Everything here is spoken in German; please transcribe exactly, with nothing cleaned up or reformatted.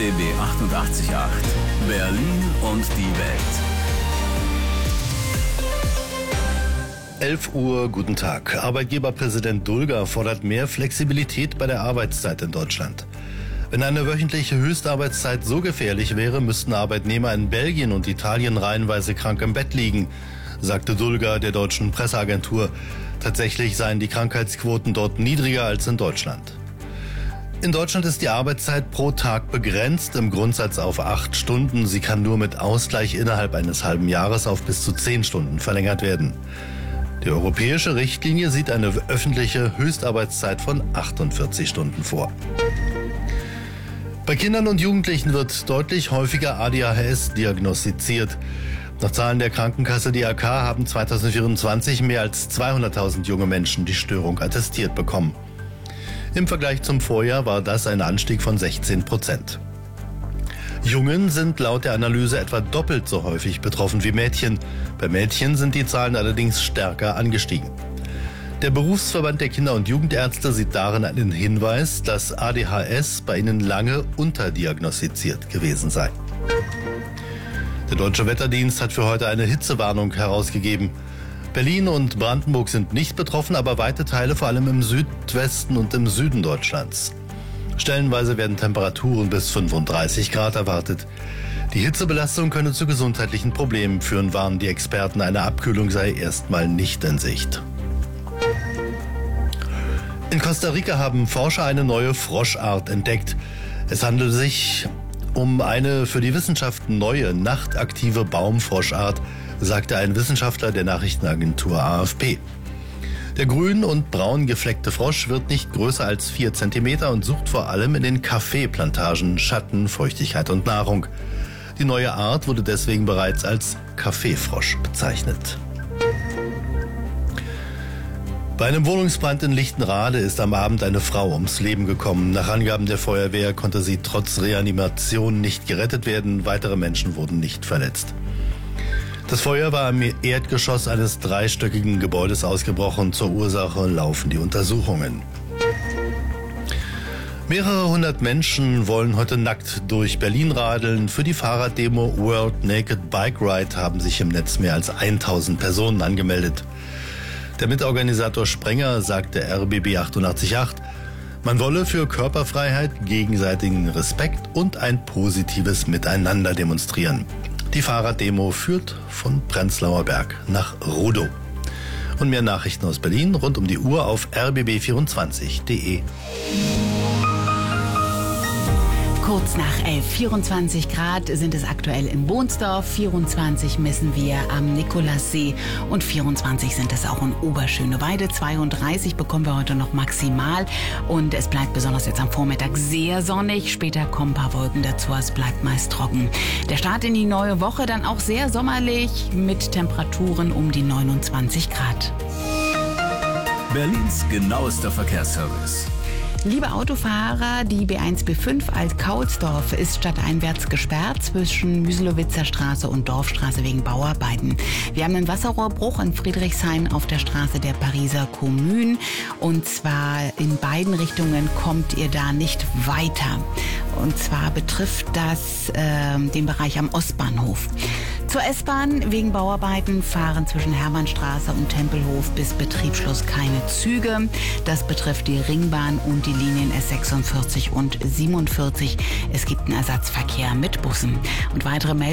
B B achtundachtzig Komma acht. Berlin und die Welt. elf Uhr, guten Tag. Arbeitgeberpräsident Dulger fordert mehr Flexibilität bei der Arbeitszeit in Deutschland. Wenn eine wöchentliche Höchstarbeitszeit so gefährlich wäre, müssten Arbeitnehmer in Belgien und Italien reihenweise krank im Bett liegen, sagte Dulger der deutschen Presseagentur. Tatsächlich seien die Krankheitsquoten dort niedriger als in Deutschland. In Deutschland ist die Arbeitszeit pro Tag begrenzt, im Grundsatz auf acht Stunden. Sie kann nur mit Ausgleich innerhalb eines halben Jahres auf bis zu zehn Stunden verlängert werden. Die europäische Richtlinie sieht eine öffentliche Höchstarbeitszeit von achtundvierzig Stunden vor. Bei Kindern und Jugendlichen wird deutlich häufiger A D H S diagnostiziert. Nach Zahlen der Krankenkasse D A K haben zweitausendvierundzwanzig mehr als zweihunderttausend junge Menschen die Störung attestiert bekommen. Im Vergleich zum Vorjahr war das ein Anstieg von sechzehn Prozent. Jungen sind laut der Analyse etwa doppelt so häufig betroffen wie Mädchen. Bei Mädchen sind die Zahlen allerdings stärker angestiegen. Der Berufsverband der Kinder- und Jugendärzte sieht darin einen Hinweis, dass A D H S bei ihnen lange unterdiagnostiziert gewesen sei. Der Deutsche Wetterdienst hat für heute eine Hitzewarnung herausgegeben. Berlin und Brandenburg sind nicht betroffen, aber weite Teile vor allem im Südwesten und im Süden Deutschlands. Stellenweise werden Temperaturen bis fünfunddreißig Grad erwartet. Die Hitzebelastung könne zu gesundheitlichen Problemen führen, warnen die Experten. Eine Abkühlung sei erstmal nicht in Sicht. In Costa Rica haben Forscher eine neue Froschart entdeckt. Es handelt sich um eine für die Wissenschaft neue, nachtaktive Baumfroschart, sagte ein Wissenschaftler der Nachrichtenagentur A F P. Der grün und braun gefleckte Frosch wird nicht größer als vier Zentimeter und sucht vor allem in den Kaffeeplantagen Schatten, Feuchtigkeit und Nahrung. Die neue Art wurde deswegen bereits als Kaffeefrosch bezeichnet. Bei einem Wohnungsbrand in Lichtenrade ist am Abend eine Frau ums Leben gekommen. Nach Angaben der Feuerwehr konnte sie trotz Reanimation nicht gerettet werden. Weitere Menschen wurden nicht verletzt. Das Feuer war im Erdgeschoss eines dreistöckigen Gebäudes ausgebrochen. Zur Ursache laufen die Untersuchungen. Mehrere hundert Menschen wollen heute nackt durch Berlin radeln. Für die Fahrraddemo World Naked Bike Ride haben sich im Netz mehr als tausend Personen angemeldet. Der Mitorganisator Sprenger sagte R B B achtundachtzig Komma acht, man wolle für Körperfreiheit, gegenseitigen Respekt und ein positives Miteinander demonstrieren. Die Fahrraddemo führt von Prenzlauer Berg nach Rudow. Und mehr Nachrichten aus Berlin rund um die Uhr auf r b b vierundzwanzig punkt d e. Kurz nach elf, vierundzwanzig Grad sind es aktuell in Bohnsdorf, vierundzwanzig messen wir am Nikolassee und vierundzwanzig sind es auch in Oberschöneweide. zweiunddreißig bekommen wir heute noch maximal und es bleibt besonders jetzt am Vormittag sehr sonnig. Später kommen ein paar Wolken dazu, es bleibt meist trocken. Der Start in die neue Woche dann auch sehr sommerlich mit Temperaturen um die neunundzwanzig Grad. Berlins genauester Verkehrsservice. Liebe Autofahrer, die B eins B fünf Alt-Kaulsdorf ist stadteinwärts gesperrt zwischen Müselowitzer Straße und Dorfstraße wegen Bauarbeiten. Wir haben einen Wasserrohrbruch in Friedrichshain auf der Straße der Pariser Kommune und zwar in beiden Richtungen kommt ihr da nicht weiter. Und zwar betrifft das äh, den Bereich am Ostbahnhof. Zur S-Bahn wegen Bauarbeiten fahren zwischen Hermannstraße und Tempelhof bis Betriebsschluss keine Züge. Das betrifft die Ringbahn und die Linien S sechsundvierzig und siebenundvierzig. Es gibt einen Ersatzverkehr mit Bussen. Und weitere Meldungen